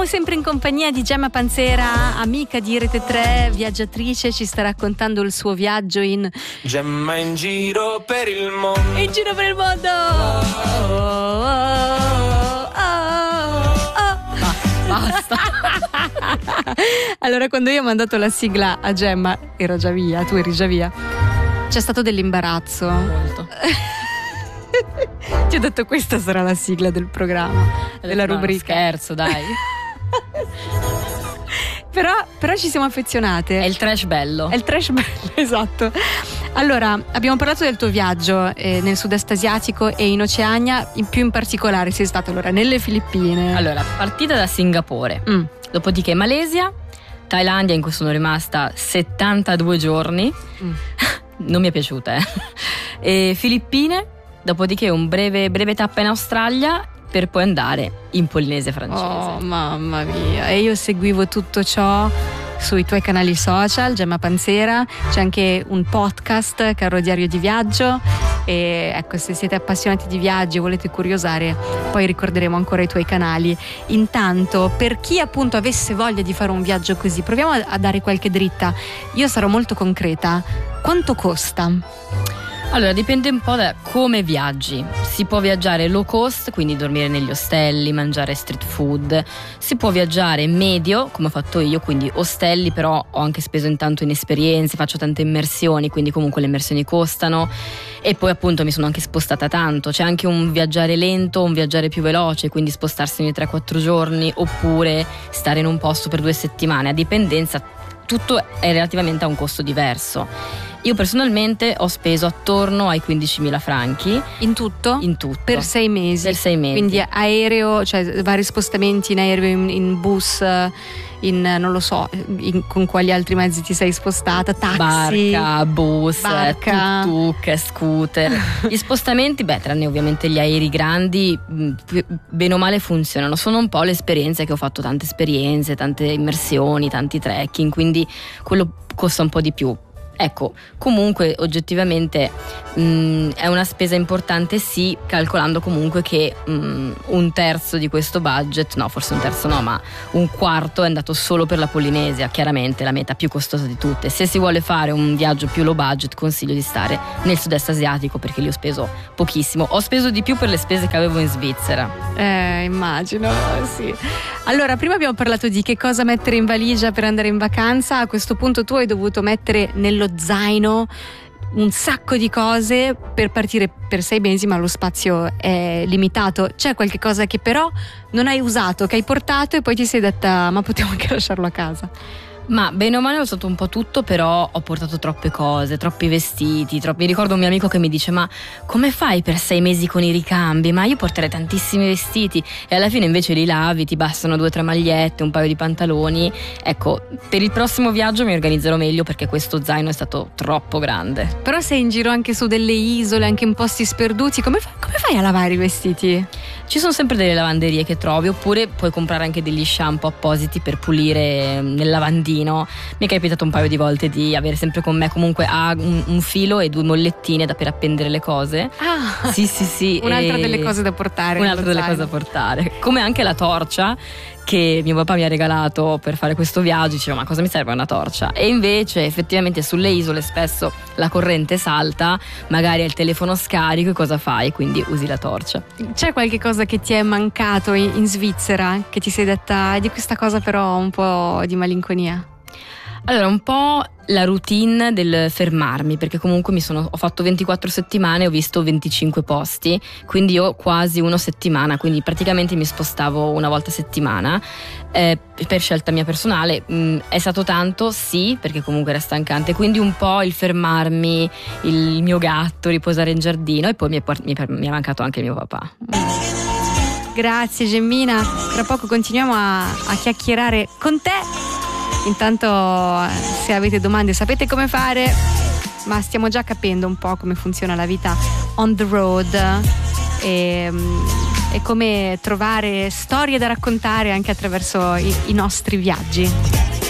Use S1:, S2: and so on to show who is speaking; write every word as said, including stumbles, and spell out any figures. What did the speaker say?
S1: Siamo sempre in compagnia di Gemma Panzera, amica di Rete tre, viaggiatrice, ci sta raccontando il suo viaggio in
S2: Gemma in giro per il mondo.
S1: In giro per il mondo. Oh, oh, oh, oh. Basta. Allora, quando io ho mandato la sigla a Gemma, ero già via, tu eri già via. C'è stato dell'imbarazzo.
S3: Molto.
S1: Ti ho detto, questa sarà la sigla del programma, della rubrica.
S3: Scherzo, dai.
S1: Però, però ci siamo affezionate.
S3: È il trash bello.
S1: È il trash bello, esatto. Allora, abbiamo parlato del tuo viaggio eh, nel sud-est asiatico e in Oceania, in più in particolare sei stata allora nelle Filippine.
S3: Allora, partita da Singapore, mm. dopodiché Malesia, Thailandia, in cui sono rimasta settantadue giorni. Mm. Non mi è piaciuta, eh. E Filippine, dopodiché un breve, breve tappa in Australia per poi andare in Polinese francese.
S1: Oh, mamma mia. E io seguivo tutto ciò sui tuoi canali social, Gemma Panzera, c'è anche un podcast, Caro Diario di Viaggio, e ecco, se siete appassionati di viaggi e volete curiosare, poi ricorderemo ancora i tuoi canali. Intanto, per chi appunto avesse voglia di fare un viaggio così, proviamo a dare qualche dritta. Io sarò molto concreta. Quanto costa?
S3: Allora, dipende un po' da come viaggi. Si può viaggiare low cost, quindi dormire negli ostelli, mangiare street food. Si può viaggiare medio, come ho fatto io, quindi ostelli, però ho anche speso intanto in esperienze, faccio tante immersioni, quindi comunque le immersioni costano. E poi appunto mi sono anche spostata tanto. C'è anche un viaggiare lento, un viaggiare più veloce, quindi spostarsi ogni tre quattro giorni, oppure stare in un posto per due settimane. A dipendenza, tutto è relativamente a un costo diverso. Io personalmente ho speso attorno ai quindicimila franchi.
S1: In tutto?
S3: In tutto.
S1: Per sei mesi?
S3: Per sei mesi.
S1: Quindi aereo, cioè vari spostamenti in aereo, in, in bus, in non lo so, in, con quali altri mezzi ti sei spostata? Taxi?
S3: Barca, bus,
S1: barca.
S3: tuk-tuk, scooter. Gli spostamenti, beh, tranne ovviamente gli aerei grandi, bene o male funzionano. Sono un po' le esperienze che ho fatto, tante esperienze, tante immersioni, tanti trekking, quindi quello costa un po' di più. Ecco, comunque oggettivamente mh, è una spesa importante, sì, calcolando comunque che mh, un terzo di questo budget, no, forse un terzo no, ma un quarto è andato solo per la Polinesia, chiaramente la meta più costosa di tutte. Se si vuole fare un viaggio più low budget, consiglio di stare nel sud-est asiatico, perché lì ho speso pochissimo. Ho speso di più per le spese che avevo in Svizzera.
S1: Eh, immagino, sì. Allora, prima abbiamo parlato di che cosa mettere in valigia per andare in vacanza. A questo punto tu hai dovuto mettere nello zaino un sacco di cose per partire per sei mesi, ma lo spazio è limitato. C'è qualche cosa che però non hai usato, che hai portato e poi ti sei detta ma potevo anche lasciarlo a casa?
S3: Ma bene o male ho usato un po' tutto, però ho portato troppe cose, troppi vestiti, troppi... Mi ricordo un mio amico che mi dice ma come fai per sei mesi con i ricambi? Ma io porterei tantissimi vestiti, e alla fine invece li lavi, ti bastano due o tre magliette, un paio di pantaloni. Ecco, per il prossimo viaggio mi organizzerò meglio, perché questo zaino è stato troppo grande.
S1: Però sei in giro anche su delle isole, anche in posti sperduti, come fai, come fai a lavare i vestiti?
S3: Ci sono sempre delle lavanderie che trovi, oppure puoi comprare anche degli shampoo appositi per pulire nel lavandino. Mi è capitato un paio di volte di avere sempre con me comunque ah, un, un filo e due mollettine da per appendere le cose.
S1: Ah,
S3: sì sì sì.
S1: Un'altra delle cose da portare.
S3: Un'altra delle cose da portare. Come anche la torcia che mio papà mi ha regalato per fare questo viaggio. Dicevo ma cosa mi serve una torcia? E invece effettivamente sulle isole spesso la corrente salta, magari hai il telefono scarico e cosa fai? Quindi usi la torcia.
S1: C'è qualche cosa che ti è mancato in, in Svizzera, che ti sei detta di questa cosa però un po' di malinconia?
S3: Allora, un po' la routine del fermarmi, perché comunque mi sono, ho fatto ventiquattro settimane, ho visto venticinque posti, quindi ho quasi una settimana, quindi praticamente mi spostavo una volta a settimana, eh, per scelta mia personale. Mh, è stato tanto, sì, perché comunque era stancante, quindi un po' il fermarmi, il mio gatto, riposare in giardino, e poi mi è, mi è, mi è mancato anche il mio papà.
S1: Grazie Gemmina, tra poco continuiamo a, a chiacchierare con te. Intanto, se avete domande sapete come fare, ma stiamo già capendo un po' come funziona la vita on the road e, e come trovare storie da raccontare anche attraverso i, i nostri viaggi.